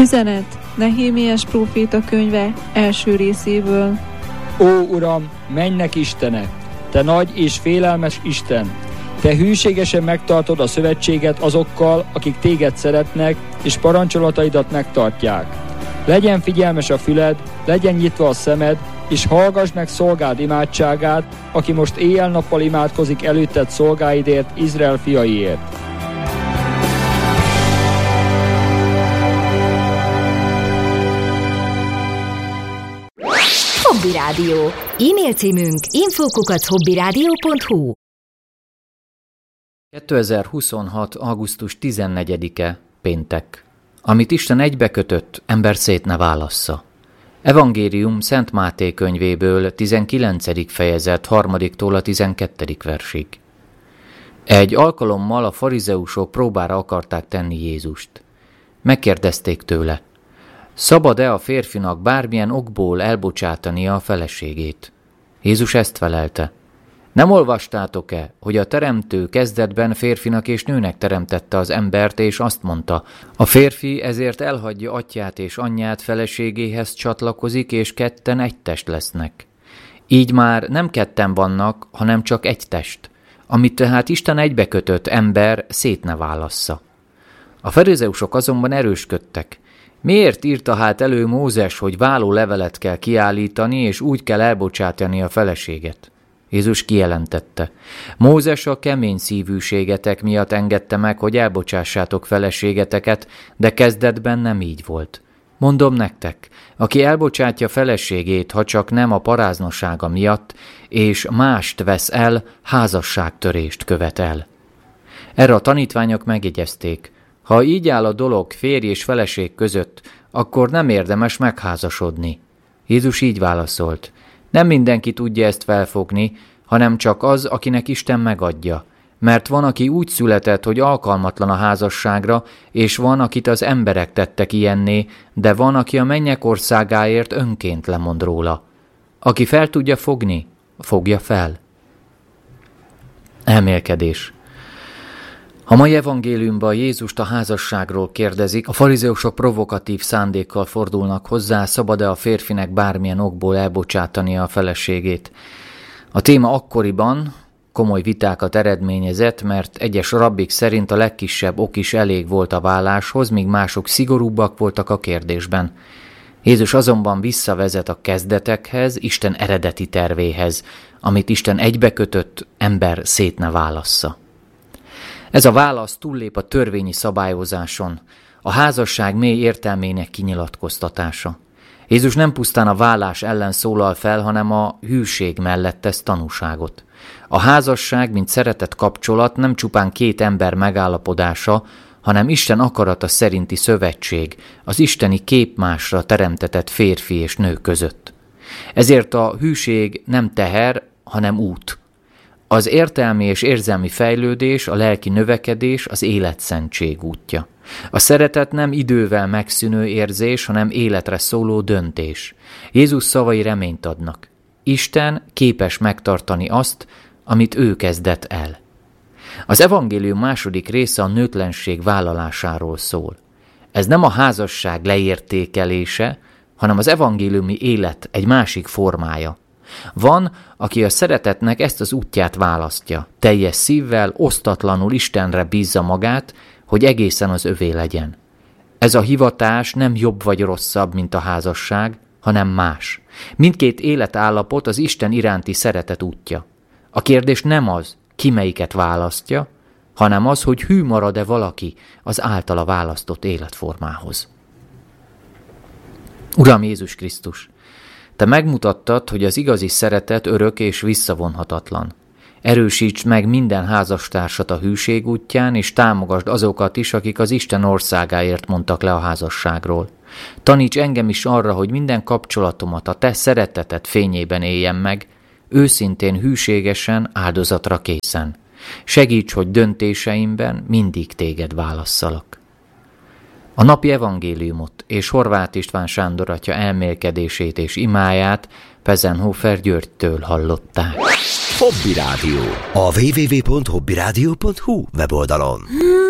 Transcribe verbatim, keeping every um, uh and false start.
Üzenet Nehémiás próféta könyve első részéből. Ó, Uram, mennek Istene, Te nagy és félelmes Isten! Te hűségesen megtartod a szövetséget azokkal, akik Téged szeretnek, és parancsolataidat megtartják. Legyen figyelmes a füled, legyen nyitva a szemed, és hallgass meg szolgád imádságát, aki most éjjel-nappal imádkozik előtted szolgáidért, Izrael fiaiért. Hobby Rádió. E-mail címünk info kukac hobbyradio pont hu. kétezer-huszonhat. augusztus tizennegyedike, péntek. Amit Isten egybekötött, ember szét ne válassza. Evangélium Szent Máté könyvéből, tizenkilencedik fejezet, harmadiktól a tizenkettedik versig. Egy alkalommal a farizeusok próbára akarták tenni Jézust. Megkérdezték tőle, szabad-e a férfinak bármilyen okból elbocsátania a feleségét? Jézus ezt felelte. Nem olvastátok-e, hogy a teremtő kezdetben férfinak és nőnek teremtette az embert, és azt mondta, a férfi ezért elhagyja atyját és anyját, feleségéhez csatlakozik, és ketten egy test lesznek. Így már nem ketten vannak, hanem csak egy test, amit tehát Isten egybekötött, ember szét ne válassza. A farizeusok azonban erősködtek. Miért írta hát elő Mózes, hogy vállólevelet kell kiállítani, és úgy kell elbocsátani a feleséget? Jézus kijelentette. Mózes a kemény szívűségetek miatt engedte meg, hogy elbocsássátok feleségeteket, de kezdetben nem így volt. Mondom nektek, aki elbocsátja feleségét, ha csak nem a paráznossága miatt, és mást vesz el, házasságtörést követ el. Erre a tanítványok megjegyezték. Ha így áll a dolog férj és feleség között, akkor nem érdemes megházasodni. Jézus így válaszolt. Nem mindenki tudja ezt felfogni, hanem csak az, akinek Isten megadja. Mert van, aki úgy született, hogy alkalmatlan a házasságra, és van, akit az emberek tettek ilyenné, de van, aki a mennyek országáért önként lemond róla. Aki fel tudja fogni, fogja fel. Elmélkedés. A mai evangéliumban Jézust a házasságról kérdezik, a farizeusok provokatív szándékkal fordulnak hozzá, szabad-e a férfinek bármilyen okból elbocsátania a feleségét. A téma akkoriban komoly vitákat eredményezett, mert egyes rabbik szerint a legkisebb ok is elég volt a válláshoz, míg mások szigorúbbak voltak a kérdésben. Jézus azonban visszavezet a kezdetekhez, Isten eredeti tervéhez, amit Isten egybekötött, ember szét ne válassza. Ez a válasz túllép a törvényi szabályozáson, a házasság mély értelmének kinyilatkoztatása. Jézus nem pusztán a vállás ellen szólal fel, hanem a hűség mellett tesz tanúságot. A házasság, mint szeretett kapcsolat nem csupán két ember megállapodása, hanem Isten akarata szerinti szövetség, az isteni képmásra teremtetett férfi és nő között. Ezért a hűség nem teher, hanem út. Az értelmi és érzelmi fejlődés, a lelki növekedés az életszentség útja. A szeretet nem idővel megszűnő érzés, hanem életre szóló döntés. Jézus szavai reményt adnak. Isten képes megtartani azt, amit ő kezdett el. Az evangélium második része a nőtlenség vállalásáról szól. Ez nem a házasság leértékelése, hanem az evangéliumi élet egy másik formája. Van, aki a szeretetnek ezt az útját választja, teljes szívvel, osztatlanul Istenre bízza magát, hogy egészen az övé legyen. Ez a hivatás nem jobb vagy rosszabb, mint a házasság, hanem más. Mindkét életállapot az Isten iránti szeretet útja. A kérdés nem az, ki melyiket választja, hanem az, hogy hű marad-e valaki az általa választott életformához. Uram Jézus Krisztus, Te megmutattad, hogy az igazi szeretet örök és visszavonhatatlan. Erősíts meg minden házastársat a hűség útján, és támogasd azokat is, akik az Isten országáért mondtak le a házasságról. Taníts engem is arra, hogy minden kapcsolatomat a Te szereteted fényében éljem meg, őszintén, hűségesen, áldozatra készen. Segíts, hogy döntéseimben mindig Téged válasszalak. A napi evangéliumot és Horváth István Sándor atya elmélkedését és imáját Pezenhofer Györgytől hallották. Hobby Rádió. A double-u double-u double-u pont hobby rádió pont hu weboldalon.